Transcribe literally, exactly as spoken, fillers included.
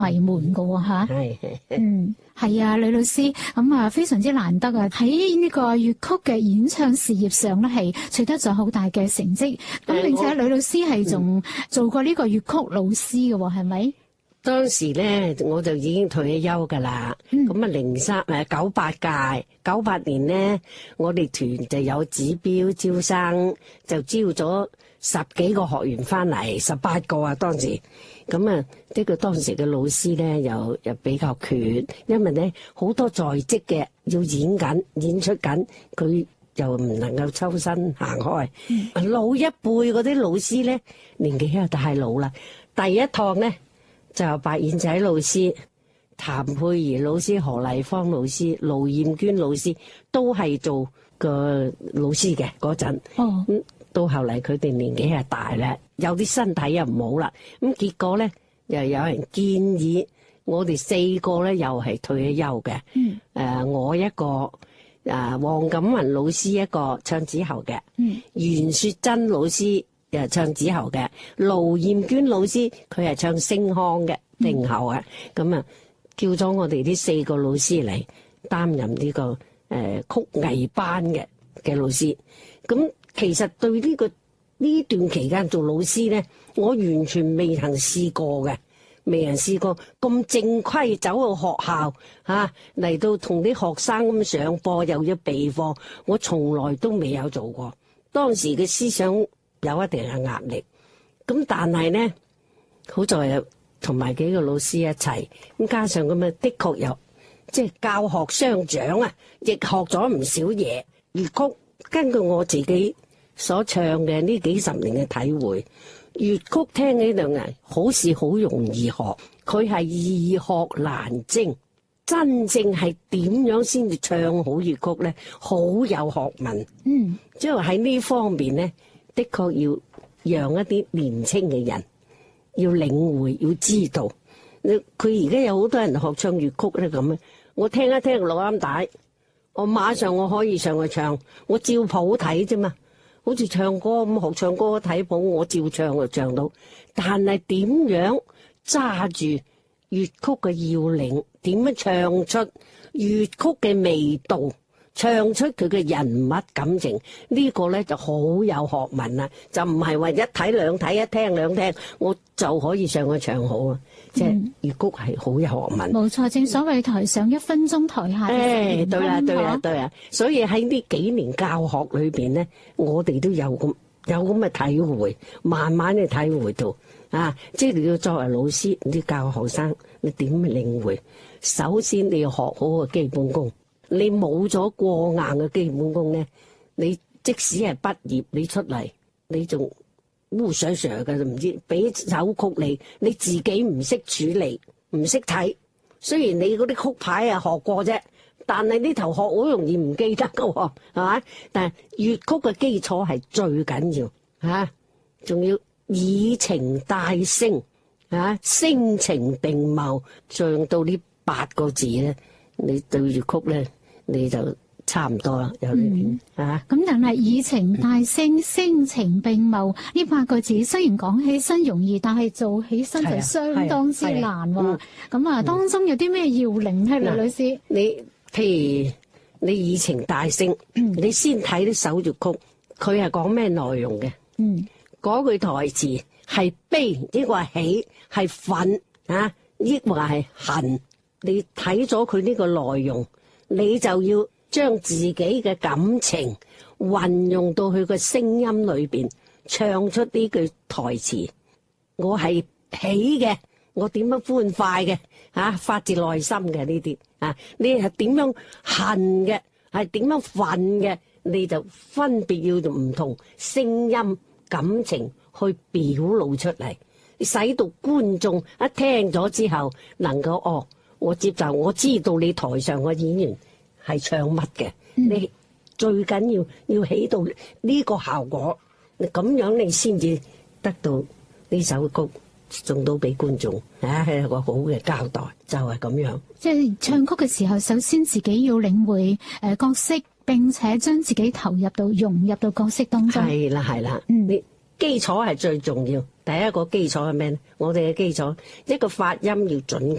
為門噶喎吓。 係係嗯，係啊，呂老師咁啊，非常之難得啊！喺呢個粵曲嘅演唱事業上咧，係取得咗好大嘅成績。咁並且呂老師係仲做過呢個粵曲老師嘅喎，係咪？ 當時咧我就已經退咗休噶啦。咁啊零三誒九八屆九八年咧，我哋團就有指標招生，就招咗十幾個學員翻嚟，十八個啊當時。咁啊，呢個當時嘅老師咧又又比較缺，因為咧好多在職嘅要演緊演出緊，佢又唔能夠抽身行開。嗯、老一輩嗰啲老師咧年紀又太老啦。第一堂咧就白燕仔老師、譚佩儀老師、何麗芳老師、盧艷娟老師都係做個老師嘅嗰陣。哦，咁到後嚟佢哋年紀係大啦，有啲身體又唔好啦。咁結果咧又有人建議我哋四個咧又係退咗休嘅。嗯。誒、呃，我一個啊，黃錦雲老師一個唱子喉嘅。嗯。袁雪珍老師。又唱子喉嘅，盧艷娟老師佢係唱聲腔嘅定喉啊，咁啊叫咗我哋呢四個老師嚟擔任呢、這個誒、呃、曲藝班嘅嘅老師。咁其實對呢、這個呢段期間做老師咧，我完全未曾試過嘅，未曾試過咁正規走到學校嚇嚟、啊、到同啲學生咁上課又要備課，我從來都未有做過。當時嘅思想有一定嘅壓力，咁但係咧，好在同埋幾個老師一齊，咁加上咁啊，的確有即係教學相長啊，亦學咗唔少嘢。粵曲根據我自己所唱嘅呢幾十年嘅體會，粵曲聽起兩人好似好容易學，佢係易學難精。真正係點樣先至唱好粵曲咧？好有學問。嗯，即係喺呢方面咧。的確要讓一啲年青嘅人要領會，要知道。佢而家有好多人學唱粵曲咧咁啊！我聽一聽錄音帶，我馬上我可以上去唱，我照譜睇啫嘛。好似唱歌咁學唱歌睇譜，我照唱就唱到。但係點樣揸住粵曲嘅要領，點樣唱出粵曲嘅味道？唱出佢嘅人物感情，呢個咧就好有學問啦，就唔係話一睇兩睇，一聽兩聽，我就可以上去唱好啊！即係粵曲係好有學問。冇錯，正所謂台上一分鐘，台下一分鐘。誒，對啦，對啦，對啦。所以喺呢幾年教學裏邊咧，我哋都有咁有咁嘅體會，慢慢嘅體會到啊！即係你要作為老師，你教學生，你點領會？首先你要學好個基本功。你冇咗過硬嘅基本功咧，你即使係畢業，你出嚟你仲烏水水嘅，唔知俾首曲你，你自己唔識處理，唔識睇。雖然你嗰啲曲牌啊學過啫，但係呢頭學好容易唔記得噶，係嘛？但係粵曲嘅基礎係最緊要嚇，仲要以情帶聲嚇，聲情並茂，唱到呢八個字咧，你對粵曲咧。你就差唔多啦，有啲點啊？咁但係以情帶聲、聲情並茂呢八個字，雖然講起身容易，但係做起身就相當之難喎。咁啊，當中有啲咩要領咧，呂老師？你譬如你以情帶聲，你先睇啲首粵曲，佢係講咩內容嘅？嗯，嗰句台詞係悲，抑或係喜，係憤啊，抑或係恨？你睇咗佢呢個內容。你就要將自己嘅感情運用到佢個聲音裏邊，唱出呢句台詞。我係喜嘅，我點樣歡快嘅啊，發自內心嘅呢啲啊，你係點樣恨嘅，係點樣憤嘅，你就分別要用唔同聲音感情去表露出嚟，使到觀眾一聽咗之後能夠哦。我接受，我知道你台上嘅演員係唱乜嘅，嗯、你最緊要要起到呢個效果，你咁樣你先至得到呢首曲送到俾觀眾，啊係一個好嘅交代，就係、是、咁樣。即係唱曲嘅時候，首先自己要領會誒、呃、角色，並且將自己投入到融入到角色當中。係啦係啦，嗯、你基礎係最重要。第一個基礎係咩咧？我哋嘅基礎一個發音要準